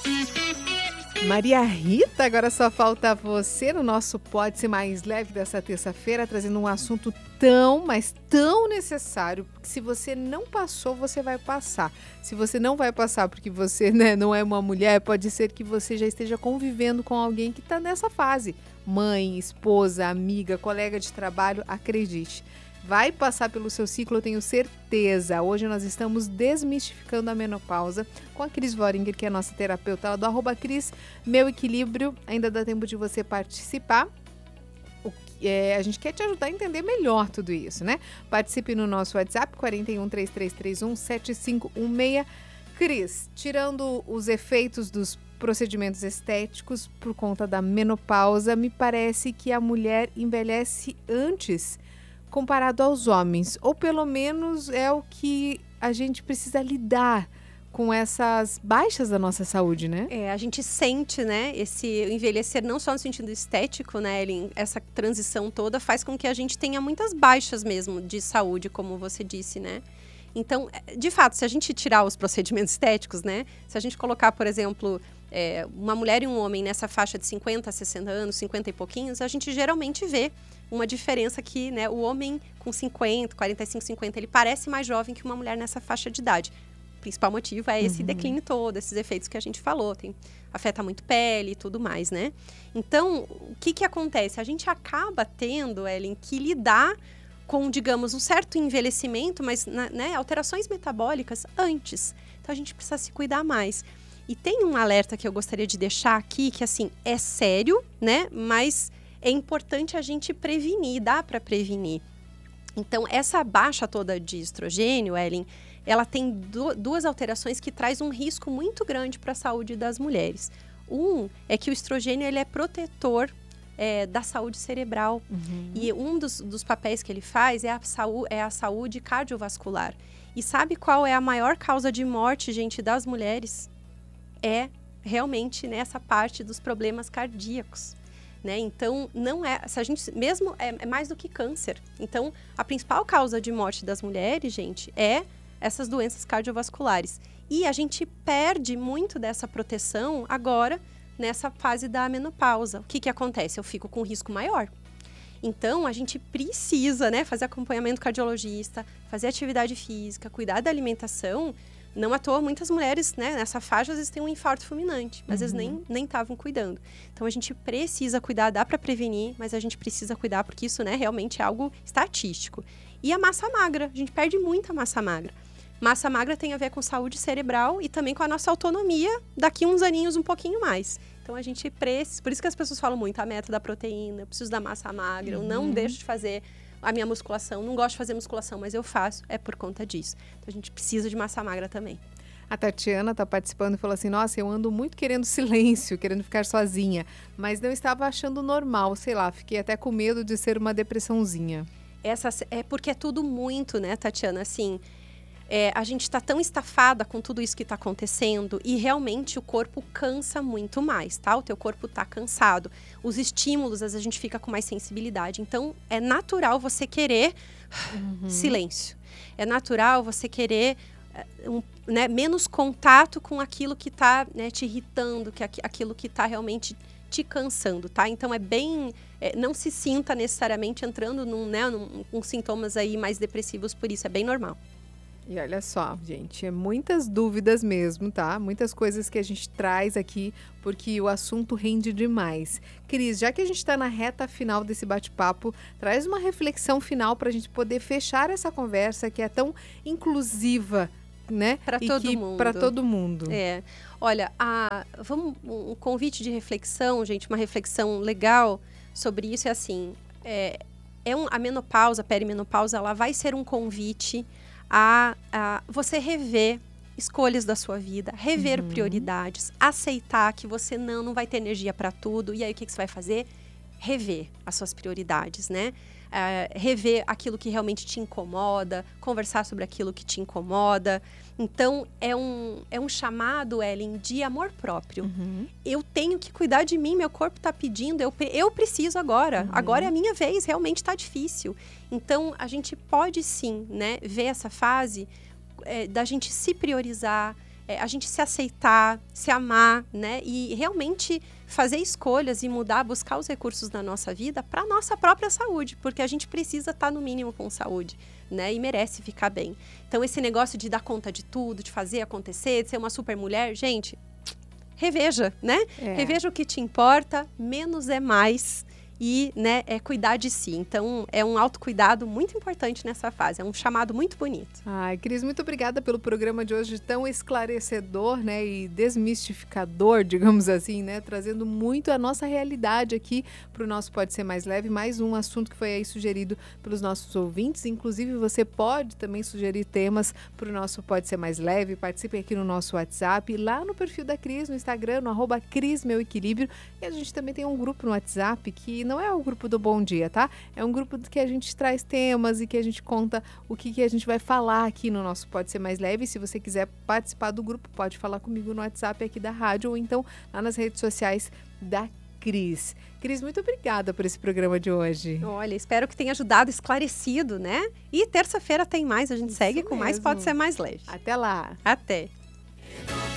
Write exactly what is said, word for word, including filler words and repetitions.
Maria Rita, agora só falta você no nosso Pode Ser Mais Leve dessa terça-feira, trazendo um assunto tão, mas tão necessário, que se você não passou, você vai passar. Se você não vai passar porque você, né, não é uma mulher, pode ser que você já esteja convivendo com alguém que está nessa fase. Mãe, esposa, amiga, colega de trabalho, acredite. Vai passar pelo seu ciclo, eu tenho certeza. Hoje nós estamos desmistificando a menopausa com a Cris Voringer, que é a nossa terapeuta, ela do arroba Cris Meu Equilíbrio. Ainda dá tempo de você participar. O que, é, a gente quer te ajudar a entender melhor tudo isso, né? Participe no nosso WhatsApp, quatro um, três três três um, sete cinco um seis. Cris, tirando os efeitos dos procedimentos estéticos por conta da menopausa, me parece que a mulher envelhece antes comparado aos homens, ou pelo menos é o que a gente precisa lidar com essas baixas da nossa saúde, né? É, a gente sente, né, esse envelhecer não só no sentido estético, né, Ellen, essa transição toda faz com que a gente tenha muitas baixas mesmo de saúde, como você disse, né? Então, de fato, se a gente tirar os procedimentos estéticos, né, se a gente colocar, por exemplo, é, uma mulher e um homem nessa faixa de cinquenta a sessenta anos, cinquenta e pouquinhos, a gente geralmente vê uma diferença que, né, o homem com cinquenta, quarenta e cinco, cinquenta, ele parece mais jovem que uma mulher nessa faixa de idade. O principal motivo é esse uhum. declínio todo, esses efeitos que a gente falou, tem, afeta muito pele e tudo mais, né? Então, o que que acontece? A gente acaba tendo, Ellen, que lidar com, digamos, um certo envelhecimento, mas, né, alterações metabólicas antes. Então, a gente precisa se cuidar mais. E tem um alerta que eu gostaria de deixar aqui, que, assim, é sério, né, mas é importante a gente prevenir, dá para prevenir. Então, essa baixa toda de estrogênio, Ellen, ela tem du- duas alterações que traz um risco muito grande para a saúde das mulheres. Um é que o estrogênio ele é protetor é, da saúde cerebral. Uhum. E um dos, dos papéis que ele faz é a, saú- é a saúde cardiovascular. E sabe qual é a maior causa de morte, gente, das mulheres? É realmente nessa parte dos problemas cardíacos. Né? Então, não é, se a gente, mesmo é, é mais do que câncer. Então, a principal causa de morte das mulheres, gente, é essas doenças cardiovasculares. E a gente perde muito dessa proteção agora, nessa fase da menopausa. O que que acontece? Eu fico com um risco maior. Então, a gente precisa, né, fazer acompanhamento cardiologista, fazer atividade física, cuidar da alimentação. Não à toa, muitas mulheres, né, nessa faixa, às vezes têm um infarto fulminante, mas uhum. às vezes nem estavam cuidando. Então, a gente precisa cuidar, dá para prevenir, mas a gente precisa cuidar porque isso, né, realmente é algo estatístico. E a massa magra, a gente perde muita massa magra. Massa magra tem a ver com saúde cerebral e também com a nossa autonomia daqui uns aninhos um pouquinho mais. Então, a gente precisa... Por isso que as pessoas falam muito, a meta da proteína, eu preciso da massa magra, uhum. eu não deixo de fazer a minha musculação, não gosto de fazer musculação, mas eu faço, é por conta disso. Então, a gente precisa de massa magra também. A Tatiana está participando e falou assim, nossa, eu ando muito querendo silêncio, querendo ficar sozinha, mas não estava achando normal, sei lá, fiquei até com medo de ser uma depressãozinha. Essa, é porque é tudo muito, né, Tatiana, assim... É, a gente está tão estafada com tudo isso que está acontecendo e realmente o corpo cansa muito mais, tá? O teu corpo está cansado. Os estímulos, às vezes a gente fica com mais sensibilidade. Então, é natural você querer uhum. silêncio. É natural você querer um, né, menos contato com aquilo que está, né, te irritando, que aquilo que está realmente te cansando, tá? Então, é bem... É, não se sinta necessariamente entrando num, né, num, com sintomas aí mais depressivos por isso. É bem normal. E olha só, gente, é muitas dúvidas mesmo, tá? Muitas coisas que a gente traz aqui, porque o assunto rende demais. Cris, já que a gente está na reta final desse bate-papo, traz uma reflexão final para a gente poder fechar essa conversa que é tão inclusiva, né? Para todo mundo. Para todo mundo. É. Olha, a, vamos, um convite de reflexão, gente, uma reflexão legal sobre isso é assim, é, é um, a menopausa, a perimenopausa, ela vai ser um convite A, a você rever escolhas da sua vida, rever uhum. prioridades, aceitar que você não, não vai ter energia para tudo. E aí, o que, que você vai fazer? Rever as suas prioridades, né? Uh, rever aquilo que realmente te incomoda, conversar sobre aquilo que te incomoda. Então, é um, é um chamado, Ellen, de amor próprio. Uhum. Eu tenho que cuidar de mim, meu corpo está pedindo, eu, eu preciso agora. Uhum. Agora é a minha vez, realmente está difícil. Então, a gente pode sim, né, ver essa fase é, da gente se priorizar, é, a gente se aceitar, se amar, né? E realmente fazer escolhas e mudar, buscar os recursos na nossa vida para a nossa própria saúde, porque a gente precisa estar no mínimo com saúde, né? E merece ficar bem. Então, esse negócio de dar conta de tudo, de fazer acontecer, de ser uma super mulher, gente, reveja, né? É. Reveja o que te importa, menos é mais. E, né, é cuidar de si. Então, é um autocuidado muito importante nessa fase. É um chamado muito bonito. Ai, Cris, muito obrigada pelo programa de hoje tão esclarecedor, né, e desmistificador, digamos assim, né, trazendo muito a nossa realidade aqui para o nosso Pode Ser Mais Leve. Mais um assunto que foi aí sugerido pelos nossos ouvintes. Inclusive, você pode também sugerir temas para o nosso Pode Ser Mais Leve. Participe aqui no nosso WhatsApp, lá no perfil da Cris, no Instagram, no arroba Cris Meu Equilíbrio. E a gente também tem um grupo no WhatsApp que não é o grupo do Bom Dia, tá? É um grupo que a gente traz temas e que a gente conta o que, que a gente vai falar aqui no nosso Pode Ser Mais Leve. Se você quiser participar do grupo, pode falar comigo no WhatsApp aqui da rádio ou então lá nas redes sociais da Cris. Cris, muito obrigada por esse programa de hoje. Olha, espero que tenha ajudado, esclarecido, né? E terça-feira tem mais, a gente Isso segue com mais mesmo. Pode Ser Mais Leve. Até lá! Até!